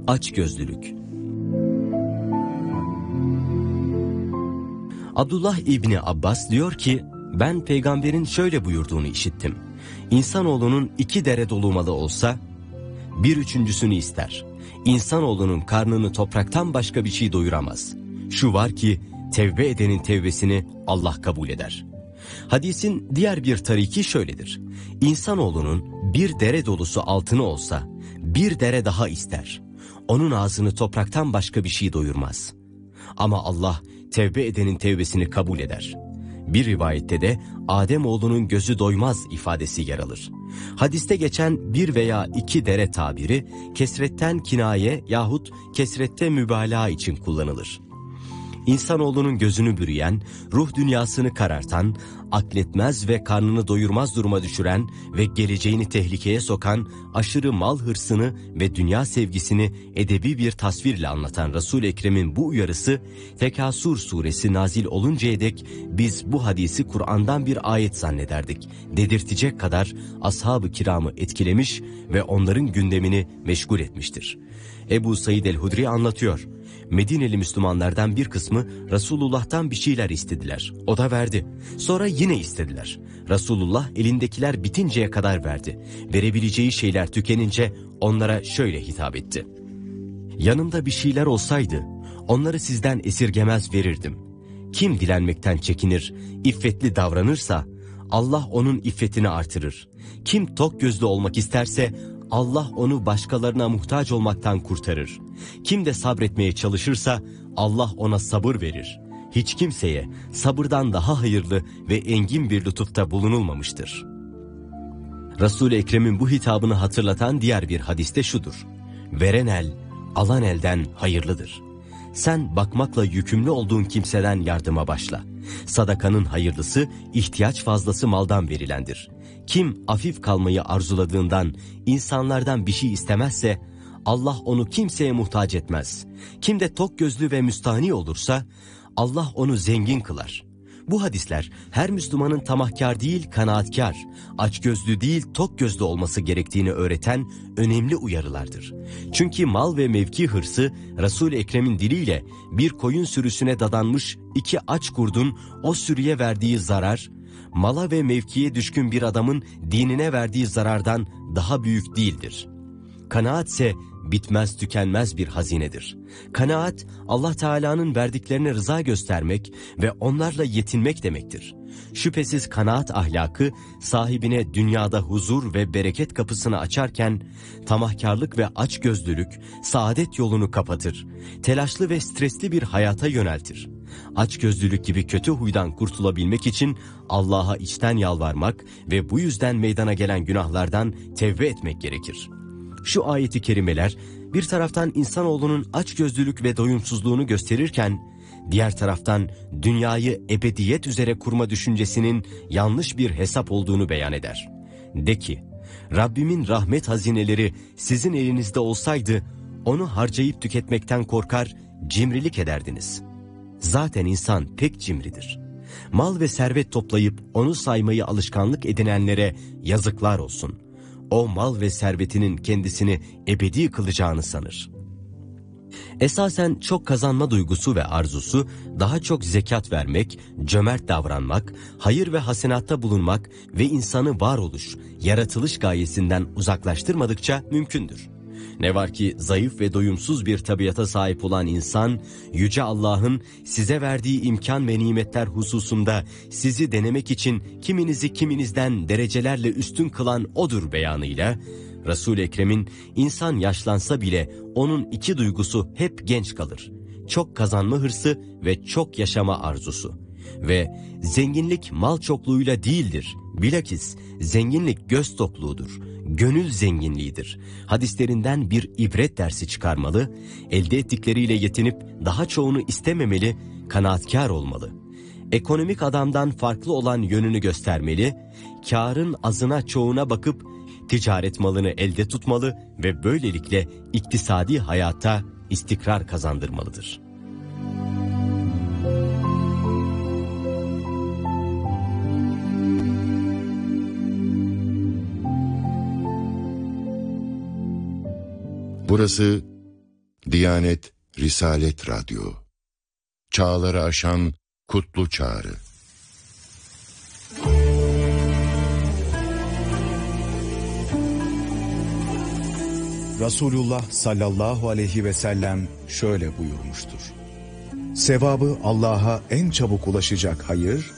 Açgözlülük. Abdullah İbni Abbas diyor ki, ben peygamberin şöyle buyurduğunu işittim. İnsanoğlunun 2 dere dolu malı olsa, 1/3'sünü ister. İnsanoğlunun karnını topraktan başka bir şey doyuramaz. Şu var ki, tevbe edenin tevbesini Allah kabul eder. Hadisin diğer bir tariki şöyledir. İnsanoğlunun 1 dere dolusu altını olsa, 1 dere daha ister. Onun ağzını topraktan başka bir şey doyurmaz. Ama Allah tevbe edenin tevbesini kabul eder. Bir rivayette de Ademoğlunun gözü doymaz ifadesi yer alır. Hadiste geçen 1 veya 2 dere tabiri kesretten kinaye yahut kesrette mübalağa için kullanılır. İnsanoğlunun gözünü bürüyen, ruh dünyasını karartan, akletmez ve karnını doyurmaz duruma düşüren ve geleceğini tehlikeye sokan aşırı mal hırsını ve dünya sevgisini edebi bir tasvirle anlatan Resul-i Ekrem'in bu uyarısı, Tekasur suresi nazil oluncaya dek biz bu hadisi Kur'an'dan bir ayet zannederdik dedirtecek kadar ashab-ı kiramı etkilemiş ve onların gündemini meşgul etmiştir. Ebu Said el-Hudri anlatıyor. Medineli Müslümanlardan bir kısmı Resulullah'tan bir şeyler istediler. O da verdi. Sonra yine istediler. Resulullah elindekiler bitinceye kadar verdi. Verebileceği şeyler tükenince onlara şöyle hitap etti. Yanımda bir şeyler olsaydı onları sizden esirgemez verirdim. Kim dilenmekten çekinir, iffetli davranırsa Allah onun iffetini artırır. Kim tok gözlü olmak isterse Allah onu başkalarına muhtaç olmaktan kurtarır. Kim de sabretmeye çalışırsa Allah ona sabır verir. Hiç kimseye sabırdan daha hayırlı ve engin bir lütufta bulunulmamıştır. Resul-i Ekrem'in bu hitabını hatırlatan diğer bir hadiste şudur. Veren el, alan elden hayırlıdır. Sen bakmakla yükümlü olduğun kimseden yardıma başla. Sadakanın hayırlısı, ihtiyaç fazlası maldan verilendir. Kim afif kalmayı arzuladığından, insanlardan bir şey istemezse, Allah onu kimseye muhtaç etmez. Kim de tok gözlü ve müstahni olursa, Allah onu zengin kılar. Bu hadisler her Müslümanın tamahkar değil kanaatkar, açgözlü değil tok gözlü olması gerektiğini öğreten önemli uyarılardır. Çünkü mal ve mevki hırsı Resul-i Ekrem'in diliyle bir koyun sürüsüne dadanmış 2 aç kurdun o sürüye verdiği zarar, mala ve mevkiye düşkün bir adamın dinine verdiği zarardan daha büyük değildir. Kanaatse bitmez tükenmez bir hazinedir. Kanaat, Allah Teala'nın verdiklerine rıza göstermek ve onlarla yetinmek demektir. Şüphesiz kanaat ahlakı sahibine dünyada huzur ve bereket kapısını açarken, tamahkarlık ve açgözlülük saadet yolunu kapatır. Telaşlı ve stresli bir hayata yöneltir. Açgözlülük gibi kötü huydan kurtulabilmek için Allah'a içten yalvarmak ve bu yüzden meydana gelen günahlardan tevbe etmek gerekir. Şu ayeti kerimeler bir taraftan insanoğlunun açgözlülük ve doyumsuzluğunu gösterirken, diğer taraftan dünyayı ebediyet üzere kurma düşüncesinin yanlış bir hesap olduğunu beyan eder. De ki, Rabbimin rahmet hazineleri sizin elinizde olsaydı, onu harcayıp tüketmekten korkar, cimrilik ederdiniz. Zaten insan pek cimridir. Mal ve servet toplayıp onu saymayı alışkanlık edinenlere yazıklar olsun. O mal ve servetinin kendisini ebedi kılacağını sanır. Esasen çok kazanma duygusu ve arzusu daha çok zekat vermek, cömert davranmak, hayır ve hasenatta bulunmak ve insanı varoluş, yaratılış gayesinden uzaklaştırmadıkça mümkündür. Ne var ki zayıf ve doyumsuz bir tabiata sahip olan insan, Yüce Allah'ın size verdiği imkan ve nimetler hususunda sizi denemek için kiminizi kiminizden derecelerle üstün kılan O'dur beyanıyla, Resul-i Ekrem'in insan yaşlansa bile onun 2 duygusu hep genç kalır. Çok kazanma hırsı ve çok yaşama arzusu. Ve zenginlik mal çokluğuyla değildir. Bilakis zenginlik göz tokluğudur. Gönül zenginliğidir. Hadislerinden bir ibret dersi çıkarmalı, elde ettikleriyle yetinip daha çoğunu istememeli, kanaatkar olmalı. Ekonomik adamdan farklı olan yönünü göstermeli, kârın azına çoğuna bakıp ticaret malını elde tutmalı ve böylelikle iktisadi hayata istikrar kazandırmalıdır. Burası Diyanet Risalet Radyo. Çağları aşan kutlu çağrı. Resulullah sallallahu aleyhi ve sellem şöyle buyurmuştur: Sevabı Allah'a en çabuk ulaşacak hayır,